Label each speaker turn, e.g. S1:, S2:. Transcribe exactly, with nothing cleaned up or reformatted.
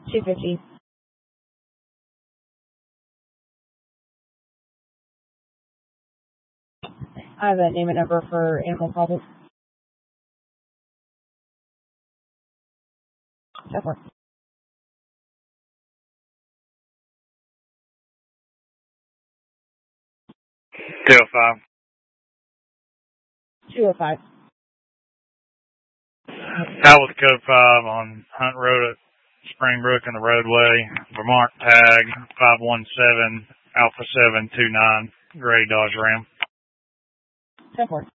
S1: two fifty. I have a name and number for animal profit. That works.
S2: two oh five.
S1: two oh five.
S2: That was code five on Hunt Road at Springbrook in the roadway. Vermont tag five one seven Alpha seven two nine. Gray Dodge Ram.
S1: That works.